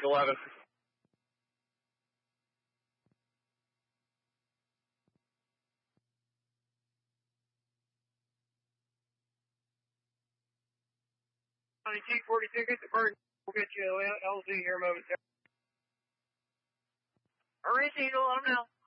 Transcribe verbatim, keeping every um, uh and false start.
eleven. T forty-two, get the bird. We'll get you L Z here momentarily. All right, Eagle, I'm now.